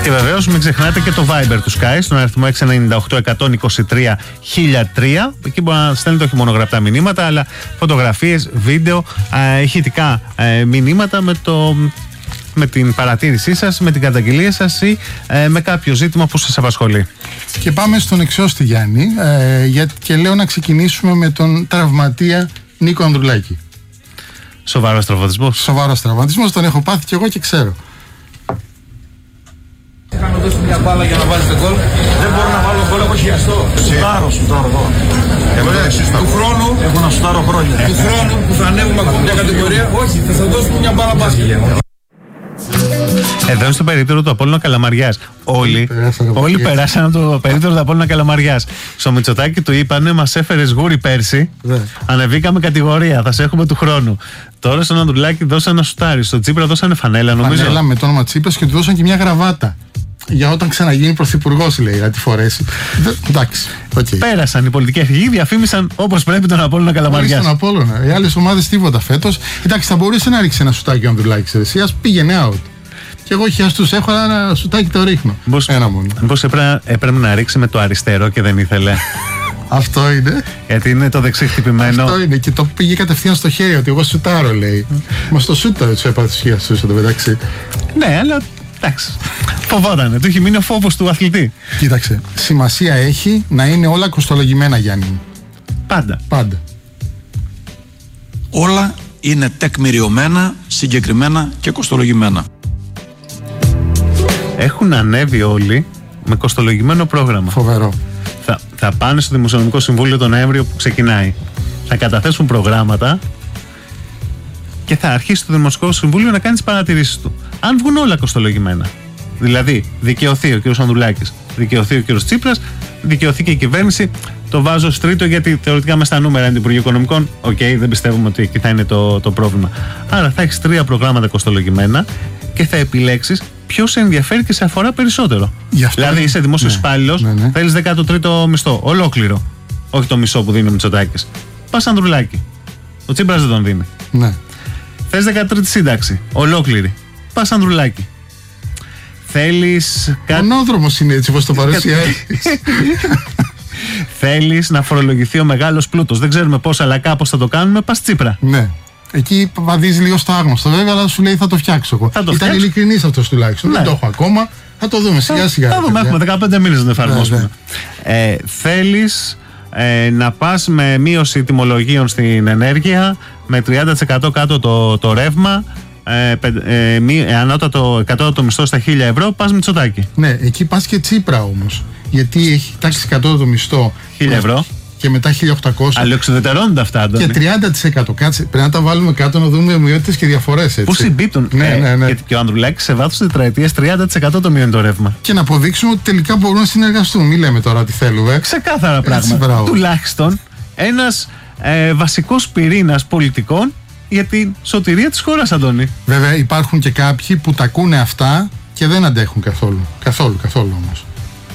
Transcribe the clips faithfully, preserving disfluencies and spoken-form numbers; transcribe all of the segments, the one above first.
Και βεβαίως μην ξεχνάτε και το Viber του Sky στον αριθμό έξι εννιά οκτώ ένα δύο τρία χίλια τρία. Εκεί μπορεί να στέλνετε όχι μόνο γραπτά μηνύματα, αλλά φωτογραφίες, βίντεο, ε, ηχητικά ε, μηνύματα με, το, με την παρατήρησή σας, με την καταγγελία σας ή ε, με κάποιο ζήτημα που σας απασχολεί. Και πάμε στον εξώστη Γιάννη ε, για, και λέω να ξεκινήσουμε με τον τραυματία Νίκο Ανδρουλάκη. Σοβαρός τραυματισμός. Σοβαρός τραυματισμός, τον έχω πάθει κι εγώ και ξέρω. Είχαμε δώσει μια μπάλα για να βάλεις τον γκολ. Δεν μπορώ να βάλω γκολ, έχω χιαστώ. Σουτάρω, σουτάρω εδώ. Του χρόνου, έχω να σουτάρω χρόνια. Του χρόνου που θα ανέβουμε ακόμα μια κατηγορία, όχι, θα σας δώσουμε μια μπάλα μπάσκετ. Εδώ στο περίπτερο του Απόλλωνα Καλαμαριάς. Όλοι, όλοι περάσαν από το περίπτερο του Απόλλωνα Καλαμαριάς. Στο Μητσοτάκη του είπανε: μας έφερες γούρι πέρσι. Ναι. Ανεβήκαμε κατηγορία. Θα σε έχουμε του χρόνου. Τώρα στον Ανδρουλάκη δώσανε ένα σουτάρι. Στον Τσίπρα δώσανε φανέλα, νομίζω. Φανέλα με το όνομα Τσίπρας και του δώσαν και μια γραβάτα. Για όταν ξαναγίνει πρωθυπουργός, λέει, να τη φορέσει. Εντάξει. Okay. Πέρασαν οι πολιτικοί αρχηγοί, διαφήμισαν όπως πρέπει τον Απόλλωνα Καλαμαριάς. Τον Απόλλωνα. Οι άλλες ομάδες τίποτα φέτος. Εντάξει, θα μπορούσε να ρίξει ένα σουτάκι ο Ανδρουλάκης Ερεσίας, πήγαινε out. Και εγώ χιαστούς έχω, ένα σουτάκι το ρίχνω. Πώς, ένα μόνο. Πώς έπρεπε, έπρεπε να ρίξει με το αριστερό και δεν ήθελε. Αυτό είναι. Γιατί είναι το δεξί χτυπημένο. Αυτό είναι. Και το πήγε κατευθείαν στο χέρι, ότι εγώ σουτάρω, λέει. Μα το σούτα του έπαθε του χιαστούς εδώ μεταξύ. Ναι, αλλά εντάξει. Φοβότανε. Του έχει μείνει ο φόβος του αθλητή. Κοίταξε. Σημασία έχει να είναι όλα κοστολογημένα, Γιάννη. Πάντα. Πάντα. Όλα είναι τεκμηριωμένα, συγκεκριμένα και κοστολογημένα. Έχουν ανέβει όλοι με κοστολογημένο πρόγραμμα. Φοβερό. Θα, θα πάνε στο Δημοσιονομικό Συμβούλιο τον Νοέμβριο που ξεκινάει. Θα καταθέσουν προγράμματα και θα αρχίσει το Δημοσιονομικό Συμβούλιο να κάνει τις παρατηρήσεις του. Αν βγουν όλα κοστολογημένα, δηλαδή δικαιωθεί ο κ. Ανδρουλάκης, δικαιωθεί ο κ. Τσίπρας, δικαιωθεί και η κυβέρνηση, το βάζω ως τρίτο γιατί θεωρητικά μες στα νούμερα είναι του Υπουργείου Οικονομικών. Οκ, okay, δεν πιστεύουμε ότι εκεί θα είναι το, το πρόβλημα. Άρα θα έχεις τρία προγράμματα κοστολογημένα και θα επιλέξεις ποιο σε ενδιαφέρει και σε αφορά περισσότερο. Δηλαδή είσαι δημόσιος ναι, υπάλληλος, ναι, ναι. θέλεις δέκατο τρίτο μισθό, ολόκληρο. Όχι το μισό που δίνει ο Μητσοτάκης. Πας Ανδρουλάκη. Ο Τσίπρας δεν τον δίνει. Ναι. Θες δεκατρίτη σύνταξη, ολόκληρη. Πας Ανδρουλάκη. Θέλεις κάτι. Μονόδρομος είναι έτσι όπως το παρουσιάζεις. Θέλεις να φορολογηθεί ο μεγάλος πλούτος. Δεν ξέρουμε πώς, αλλά κάπως θα το κάνουμε. Πας Τσίπρα. Ναι. Εκεί βαδίζει λίγο στο άγνωστο βέβαια, αλλά σου λέει θα το φτιάξω εγώ. Ήταν φτιάξω. Ειλικρινής αυτός τουλάχιστον. Ναι. Δεν το έχω ακόμα. Θα το δούμε σιγά σιγά. Θα δούμε, έχουμε δεκαπέντε μήνες να το εφαρμόσουμε. Ναι, ναι. Ε, θέλεις ε, να πας με μείωση τιμολογίων στην ενέργεια, με τριάντα τοις εκατό κάτω το, το ρεύμα, ε, ε, ε, ανώτατο εκατό μισθό στα χίλια ευρώ, πας Μητσοτάκη. Ναι, εκεί πας και Τσίπρα όμως. Γιατί έχει τάξει εκατό μισθό. χίλια ευρώ. Και μετά χίλια οκτακόσια. Αλληλοξιδετερώνονται αυτά, Αντώνη. Και τριάντα τοις εκατό. Κάτσε, πρέπει να τα βάλουμε κάτω να δούμε ομοιότητες και διαφορές. Πού συμπίπτουν. Ναι, ε, ναι, ναι. Γιατί και ο Ανδρουλάκης σε βάθος τετραετίας τριάντα τοις εκατό το μείωνε το ρεύμα. Και να αποδείξουμε ότι τελικά μπορούν να συνεργαστούν. Μην λέμε τώρα τι θέλουμε. Ξεκάθαρα πράγματα. Τουλάχιστον ένας ε, βασικός πυρήνας πολιτικών για την σωτηρία της χώρας, Αντώνη. Βέβαια υπάρχουν και κάποιοι που τα ακούνε αυτά και δεν αντέχουν καθόλου. Καθόλου, καθόλου όμως.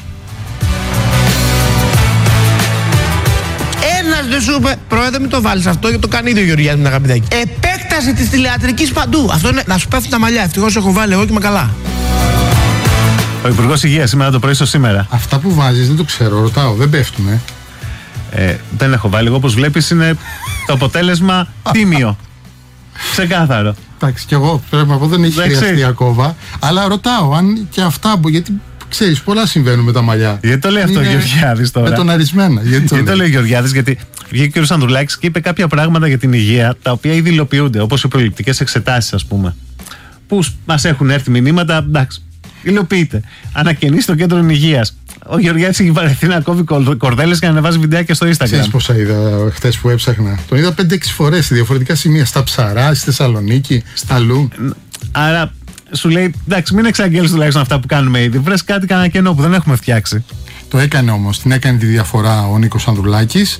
Ένας δεν σου είπε, πρόεδρε, μην το βάλεις αυτό, γιατί το κάνει ήδη ο Γεωργιάδης με την Αγαπητάκη. Επέκταση της τηλεατρικής παντού. Αυτό είναι να σου πέφτουν τα μαλλιά. Ευτυχώς έχω βάλει εγώ και είμαι καλά. Ο Υπουργός Υγείας σήμερα το πρωί στο Σήμερα. Αυτά που βάζεις δεν το ξέρω, ρωτάω, δεν πέφτουνε. Ε, δεν έχω βάλει. Εγώ όπως βλέπεις είναι το αποτέλεσμα τίμιο. Ξεκάθαρο. Εντάξει, κι εγώ πρέπει να πω δεν έχει χρειαστεί ακόμα. Αλλά ρωτάω αν και αυτά, γιατί ξέρεις, πολλά συμβαίνουν με τα μαλλιά. Γιατί το λέει αυτό ο Γεωργιάδης τώρα. Με τον αρισμένα. Γιατί το, γιατί το λέει ο Γεωργιάδης, γιατί βγήκε ο κ. Ανδρουλάκης και είπε κάποια πράγματα για την υγεία, τα οποία ήδη υλοποιούνται, όπως οι προληπτικές εξετάσεις, ας πούμε. Που μας έχουν έρθει μηνύματα, εντάξει, υλοποιείται. Ανακαινήσει το κέντρο υγείας. Ο Γεωργιάδης έχει βαρεθεί να κόβει κορδέλες και να ανεβάζει βιντεάκια στο Instagram. Ξέρεις πόσα είδα χτες που έψαχνα. Τον είδα πέντε έξι φορές σε διαφορετικά σημεία. Στα Ψαρά, στη Θεσσαλονίκη, στα αλλού. Άρα σου λέει, εντάξει, μην εξαγγέλεις τουλάχιστον αυτά που κάνουμε ήδη. Βρες κάτι κανένα κενό που δεν έχουμε φτιάξει. Το έκανε όμως, την έκανε τη διαφορά ο Νίκος Ανδρουλάκης.